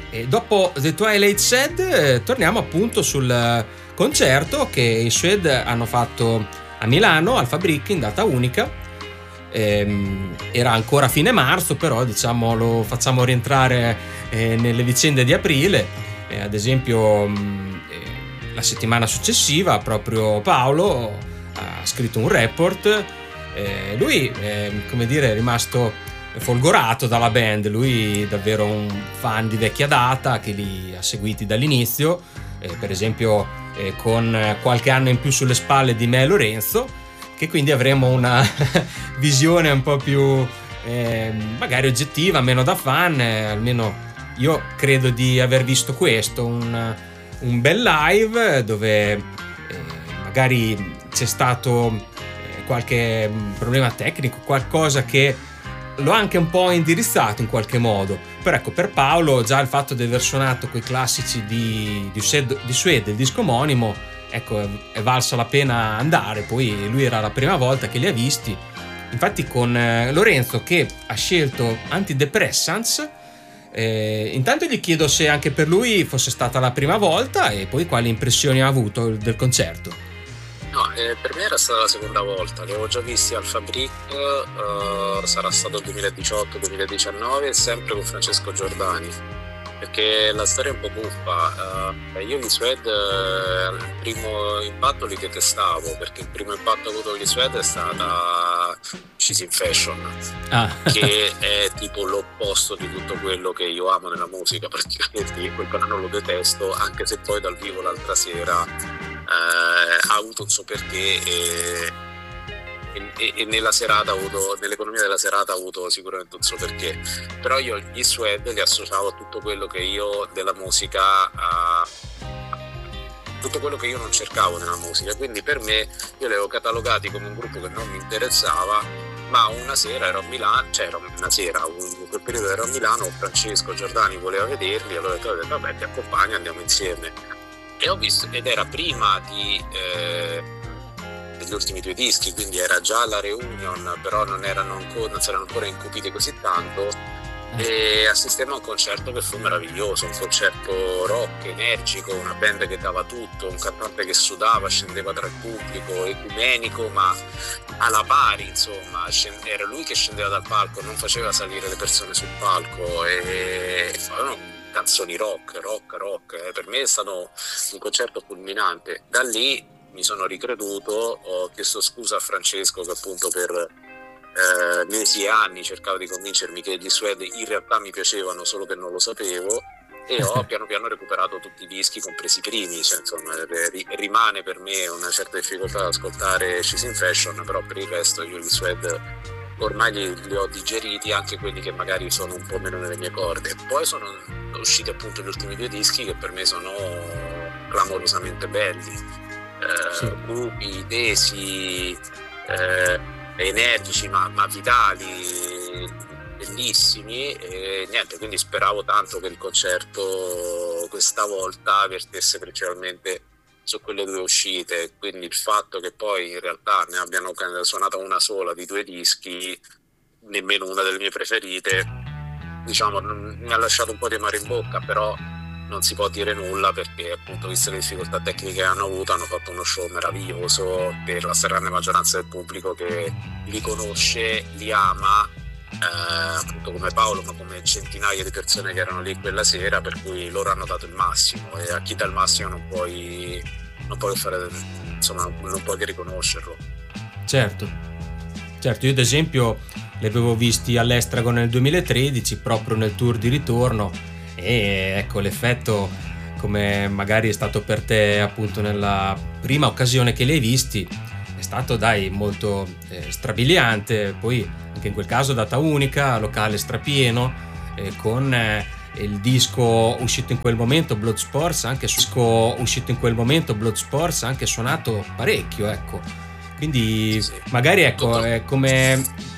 E dopo The Twilight Sad torniamo appunto sul concerto che i Suede hanno fatto a Milano al Fabric in data unica. Era ancora fine marzo, però diciamo lo facciamo rientrare nelle vicende di aprile. Ad esempio la settimana successiva proprio Paolo ha scritto un report. Lui come dire, è rimasto folgorato dalla band. Lui è davvero un fan di vecchia data che li ha seguiti dall'inizio, per esempio con qualche anno in più sulle spalle di me e Lorenzo, che quindi avremo una visione un po' più magari oggettiva, meno da fan. Almeno io credo di aver visto questo, un bel live dove magari c'è stato qualche problema tecnico, qualcosa che l'ho anche un po' indirizzato in qualche modo, però ecco, per Paolo già il fatto di aver suonato quei classici di Suede, il disco omonimo, ecco, è valsa la pena andare. Poi lui era la prima volta che li ha visti, infatti con Lorenzo che ha scelto Antidepressants. Intanto gli chiedo se anche per lui fosse stata la prima volta e poi quali impressioni ha avuto del concerto. No, per me era stata la seconda volta, li avevo già visti al Fabric, sarà stato 2018-2019, sempre con Francesco Giordani, perché la storia è un po' buffa. Io gli Suede, il primo impatto li detestavo, perché il primo impatto avuto con gli Suede è stata She's in Fashion, che è tipo l'opposto di tutto quello che io amo nella musica, praticamente. Io quel brano lo detesto, anche se poi dal vivo l'altra sera ha avuto un suo perché e nella serata nell'economia della serata ha avuto sicuramente un suo perché. Però io gli Suede li associavo a tutto quello che io della musica, tutto quello che io non cercavo nella musica, quindi per me io li avevo catalogati come un gruppo che non mi interessava. Ma una sera ero a Milano, in quel periodo ero a Milano, Francesco Giordani voleva vederli, allora ho detto vabbè, ti accompagno, andiamo insieme. E ho visto, ed era prima degli ultimi due dischi, quindi era già la reunion, però non si erano ancora incupiti così tanto, e assistemmo a un concerto che fu meraviglioso, un concerto rock, energico, una band che dava tutto, un cantante che sudava, scendeva tra il pubblico, ecumenico ma alla pari, insomma. Era lui che scendeva dal palco, non faceva salire le persone sul palco, e facevano canzoni rock. Per me è stato un concerto fulminante. Da lì mi sono ricreduto, ho chiesto scusa a Francesco che appunto per mesi e anni cercava di convincermi che gli Suede in realtà mi piacevano, solo che non lo sapevo, e ho piano piano recuperato tutti i dischi, compresi i primi. Cioè, insomma, rimane per me una certa difficoltà ad ascoltare She's in Fashion, però per il resto io gli Suede ormai li ho digeriti, anche quelli che magari sono un po' meno nelle mie corde. Poi sono usciti appunto gli ultimi due dischi che per me sono clamorosamente belli, cupi, tesi, energici ma vitali, bellissimi, e niente, quindi speravo tanto che il concerto questa volta vertesse principalmente su quelle due uscite, quindi il fatto che poi in realtà ne abbiano suonata una sola di due dischi, nemmeno una delle mie preferite, diciamo, mi ha lasciato un po' di amaro in bocca, però non si può dire nulla, perché appunto, viste le difficoltà tecniche che hanno avuto, hanno fatto uno show meraviglioso per la stragrande maggioranza del pubblico che li conosce, li ama, appunto come Paolo, ma come centinaia di persone che erano lì quella sera, per cui loro hanno dato il massimo, e a chi dà il massimo non puoi fare, insomma, non puoi che riconoscerlo. Certo, io ad esempio li avevo visti all'Estragon nel 2013, proprio nel tour di ritorno, e ecco, l'effetto, come magari è stato per te appunto nella prima occasione che li hai visti, è stato molto strabiliante. Poi anche in quel caso data unica, locale strapieno, con il disco uscito in quel momento, Bloodsports, anche suonato parecchio, ecco. Quindi sì. Magari ecco, come